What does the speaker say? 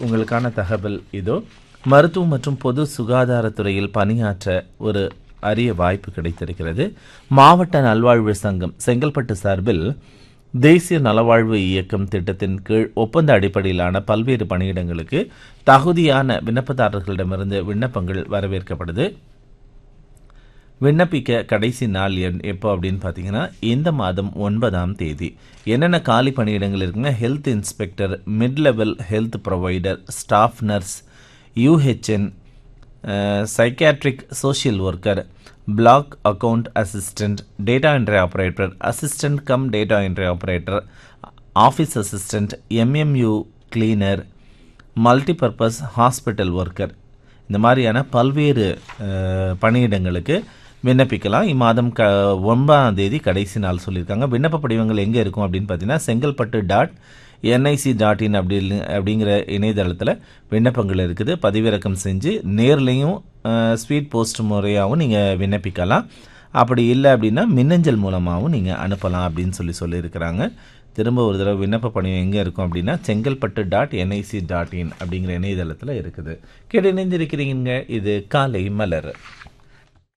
உங்களுக்கான தகவல் இதோ. மருத்துவம் மற்றும் பொது சுகாதாரத்துறையில் பணியாற்ற ஒரு அரிய வாய்ப்பு கிடைத்திருக்கிறது. மாவட்ட நல்வாழ்வு சங்கம் செங்கல்பட்டு சார்பில் தேசிய நலவாழ்வு இயக்கம் திட்டத்தின் கீழ் ஒப்பந்த அடிப்படையிலான பல்வேறு பணியிடங்களுக்கு தகுதியான விண்ணப்பதாரர்களிடமிருந்து விண்ணப்பங்கள் வரவேற்கப்படுது. விண்ணப்பிக்க கடைசி நாள் எப்போ அப்படின்னு பார்த்தீங்கன்னா இந்த மாதம் 9ஆம் தேதி. என்னென்ன காலி பணியிடங்கள் இருக்குன்னா, health inspector, mid level health provider, staff nurse, யூஹெச்என், psychiatric social worker, black account assistant, data entry operator, assistant come data entry operator, office assistant, MMU cleaner, multipurpose hospital worker, இந்த மாதிரியான பல்வேறு பணியிடங்களுக்கு விண்ணப்பிக்கலாம். இம்மாதம் 9ஆம் தேதி கடைசி நாள் சொல்லியிருக்காங்க. விண்ணப்ப படிவங்கள் எங்கே இருக்கும் அப்படின்னு பார்த்தீங்கன்னா, sengalpattu.nic.in அப்படிங்கிற இணையதளத்தில் விண்ணப்பங்கள் இருக்குது. பதிவிறக்கம் செஞ்சு நேர்லையும் ஸ்பீட் போஸ்ட் முறையாகவும் நீங்கள் விண்ணப்பிக்கலாம். அப்படி இல்லை அப்படின்னா மின்னஞ்சல் மூலமாகவும் நீங்கள் அனுப்பலாம் அப்படின்னு சொல்லியிருக்கிறாங்க. திரும்ப ஒரு தடவை விண்ணப்ப படிவம் எங்கே இருக்கும் அப்படின்னா, sengalpattu.nic.in அப்படிங்கிற இணையதளத்தில் இருக்குது. கேட்டு இணைந்திருக்கிறீங்க. இது காலை மலர்.